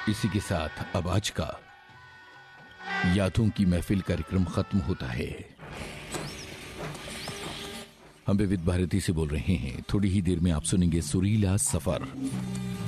इसी के साथ अब आज का यादों की महफिल कार्यक्रम खत्म होता है। हम विविध भारती से बोल रहे हैं। थोड़ी ही देर में आप सुनेंगे सुरीला सफर।